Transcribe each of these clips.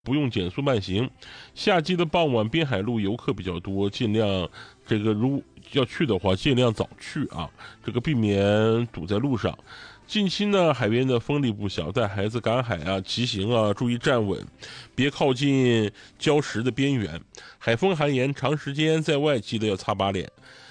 不用减速慢行。夏季的傍晚，滨海路游客比较多，尽量如要去的话，尽量早去啊，避免堵在路上。近期呢，海边的风力不小，带孩子赶海啊、骑行啊，注意站稳，别靠近礁石的边缘。海风寒严，长时间在外记得要擦把脸。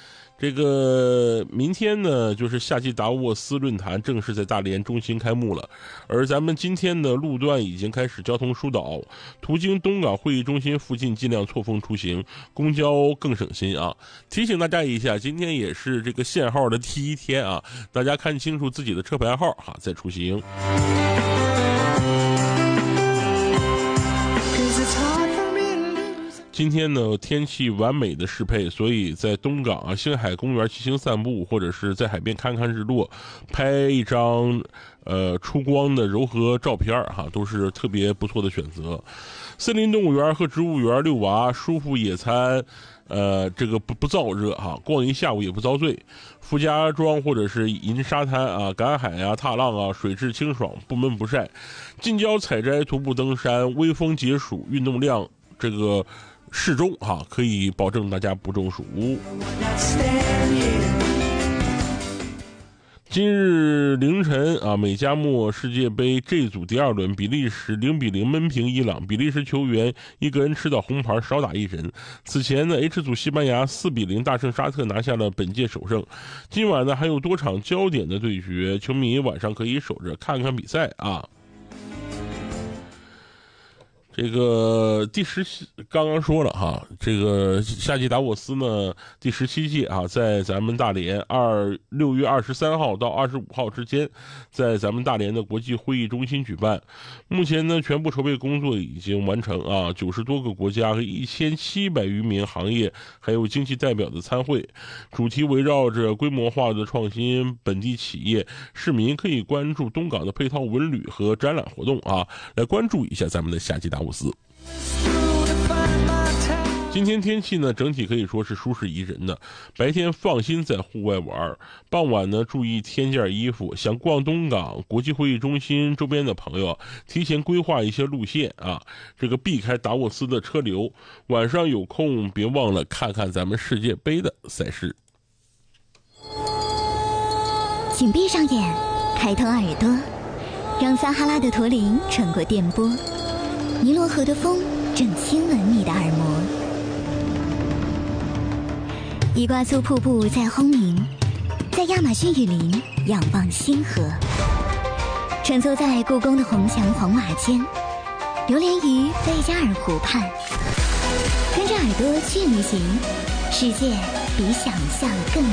明天呢，就是夏季达沃斯论坛正式在大连中心开幕了，而咱们今天的路段已经开始交通疏导，途经东港会议中心附近尽量错峰出行，公交更省心啊。提醒大家一下，今天也是限号的第一天啊，大家看清楚自己的车牌号哈，再出行。今天呢，天气完美的适配，所以在东港啊星海公园骑行散步，或者是在海边看看日落，拍一张出光的柔和照片哈，都是特别不错的选择。森林动物园和植物园遛娃，舒服野餐，不燥热哈，逛一下午也不遭罪。傅家庄或者是银沙滩啊，赶海啊、踏浪啊，水质清爽，不闷不晒。近郊采摘、徒步登山，微风解暑，运动量适中哈，可以保证大家不中暑。今日凌晨啊，美加墨世界杯 G 组第二轮，比利时0-0闷平伊朗，比利时球员一个人吃到红牌，少打一人。此前呢 H 组西班牙4-0大胜沙特，拿下了本届首胜。今晚呢还有多场焦点的对决，球迷晚上可以守着看看比赛啊。刚刚说了哈，夏季达沃斯呢第17届啊，在咱们大连6月23号到25号之间，在咱们大连的国际会议中心举办。目前呢，全部筹备工作已经完成啊，90多个国家和1700余名行业还有经济代表的参会，主题围绕着规模化的创新，本地企业、市民可以关注东港的配套文旅和展览活动啊，来关注一下咱们的夏季达沃斯。今天天气呢，整体可以说是舒适宜人的，白天放心在户外玩，傍晚呢注意添件衣服。想逛东港国际会议中心周边的朋友，提前规划一些路线啊，避开达沃斯的车流。晚上有空别忘了看看咱们世界杯的赛事。 请闭上眼，开通耳朵，让撒哈拉的驼铃穿过电波，尼罗河的风正亲吻你的耳膜。伊瓜苏瀑布在轰鸣，在亚马逊雨林仰望星河，穿梭在故宫的红墙黄瓦间，流连于贝加尔湖畔。跟着耳朵去旅行，世界比想象更